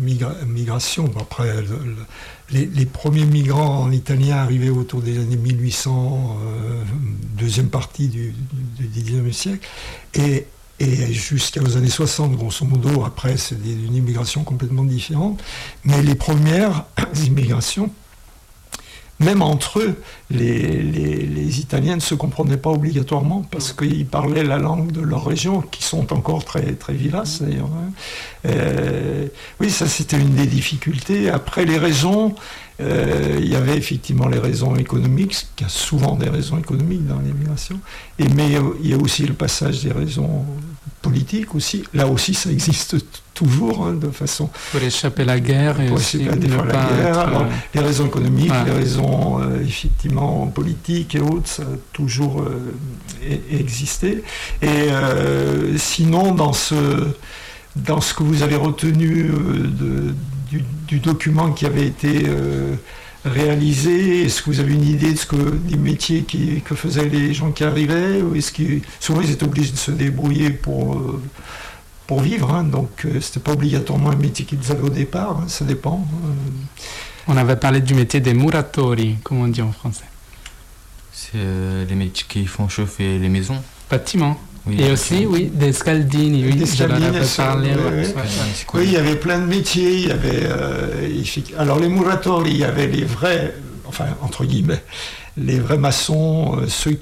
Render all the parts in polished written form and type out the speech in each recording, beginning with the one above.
migration. Après, les premiers migrants en italien arrivaient autour des années 1800, deuxième partie du XIXe siècle, et jusqu'aux années 60, grosso modo. Après, c'est une immigration complètement différente. Mais les premières immigrations, même entre eux, les Italiens ne se comprenaient pas obligatoirement parce qu'ils parlaient la langue de leur région, qui sont encore très, très vivaces d'ailleurs. Oui, ça c'était une des difficultés. Après, les raisons, il y avait effectivement les raisons économiques, il y a souvent des raisons économiques dans l'immigration, mais il y a aussi le passage des raisons politiques aussi. Là aussi, ça existe toujours, de façon... Pour échapper à la guerre et aussi la guerre. Alors, les raisons économiques, les raisons effectivement politiques et autres, ça a toujours existé. Et sinon, dans ce que vous avez retenu du document qui avait été réalisé, est-ce que vous avez une idée des métiers que faisaient les gens qui arrivaient, ou souvent ils étaient obligés de se débrouiller pour vivre, donc c'était pas obligatoirement un métier qu'ils avaient au départ, ça dépend. On avait parlé du métier des muratori, comme on dit en français. C'est les métiers qui font chauffer les maisons. Bâtiments. Oui, et aussi, des scaldini, oui, je leur avais parlé. Oui, il y avait plein de métiers. Il y avait, alors les muratori, il y avait les vrais, enfin entre guillemets, les vrais maçons, ceux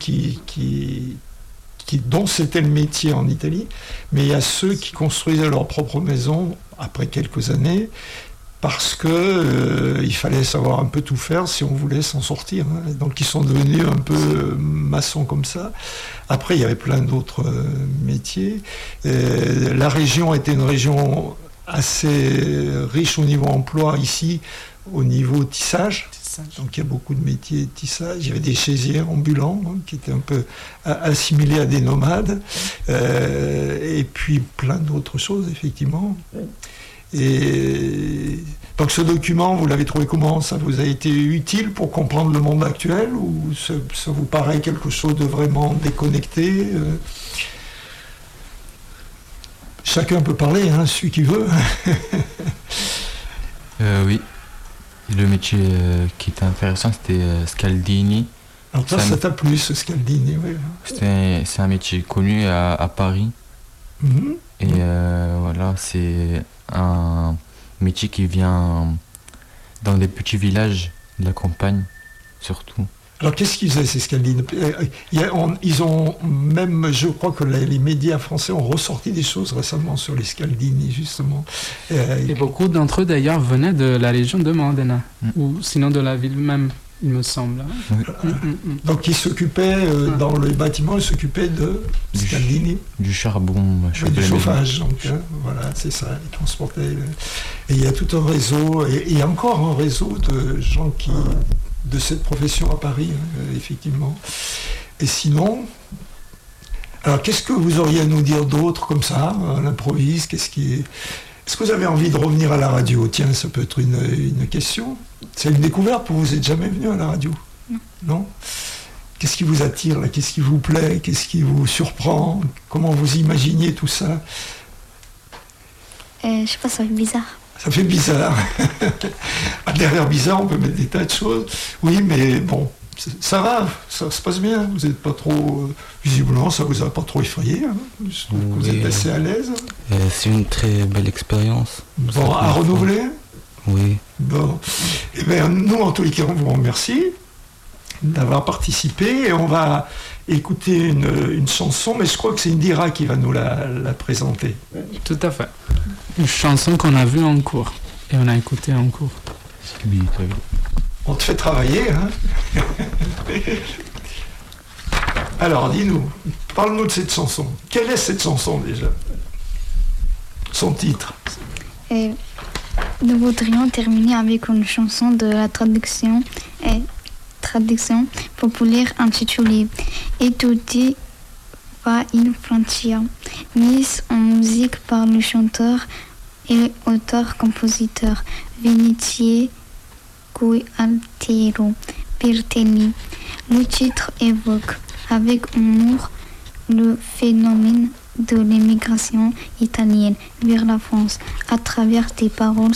dont c'était le métier en Italie, mais il y a ceux qui construisaient leur propre maison après quelques années, parce que il fallait savoir un peu tout faire si on voulait s'en sortir. Donc ils sont devenus un peu maçons comme ça. Après, il y avait plein d'autres métiers. La région était une région assez riche au niveau emploi ici, au niveau tissage. Donc il y a beaucoup de métiers de tissage. Il y avait des chaisiers ambulants qui étaient un peu assimilés à des nomades. Et puis plein d'autres choses, effectivement. Et donc ce document, vous l'avez trouvé comment? Ça vous a été utile pour comprendre le monde actuel, ou ça vous paraît quelque chose de vraiment déconnecté? Chacun peut parler, celui qui veut. Oui. Le métier qui était intéressant, c'était Scaldini. Alors ça t'a plu, ce Scaldini, oui. C'est un métier connu à Paris. Mm-hmm. Et voilà, c'est un métier qui vient dans des petits villages de la campagne, surtout. Alors qu'est-ce qu'ils faisaient, ces Scaldini? Ils ont même, je crois que les médias français ont ressorti des choses récemment sur les Scaldini, justement. Et beaucoup d'entre eux, d'ailleurs, venaient de la région de Modena, ou sinon de la ville même, il me semble. Donc ils s'occupaient, dans le bâtiment, ils s'occupaient de Scaldini. Du charbon. Du chauffage, donc voilà, c'est ça, ils transportaient. Et il y a tout un réseau, et il y a encore un réseau de gens de cette profession à Paris, effectivement. Et sinon, alors qu'est-ce que vous auriez à nous dire d'autre comme ça, à l'improviste? Est-ce que vous avez envie de revenir à la radio? Tiens, ça peut être une question. C'est une découverte pour vous, vous n'êtes jamais venu à la radio? Non? Qu'est-ce qui vous attire là? Qu'est-ce qui vous plaît? Qu'est-ce qui vous surprend? Comment vous imaginez tout ça? Je sais pas, ça fait bizarre. Ça fait bizarre. Derrière bizarre, on peut mettre des tas de choses. Oui, mais bon, ça va, ça se passe bien. Vous n'êtes pas trop... visiblement, ça vous a pas trop effrayé. Je trouve que vous êtes assez à l'aise. C'est une très belle expérience. Bon, à renouveler? Oui. Bon. Eh bien, nous, en tous les cas, on vous remercie d'avoir participé. Et on va écouter une chanson, mais je crois que c'est Indira qui va nous la présenter. Tout à fait. Une chanson qu'on a vue en cours et on a écouté en cours. On te fait travailler, Alors, dis-nous, parle-nous de cette chanson. Quelle est cette chanson déjà? Son titre? Nous voudrions terminer avec une chanson de la traduction populaire intitulée Et tutti va in Francia, mise en musique par le chanteur et auteur-compositeur vénitien Gualtiero Pirtelli. Le titre évoque avec humour le phénomène de l'immigration italienne vers la France à travers des paroles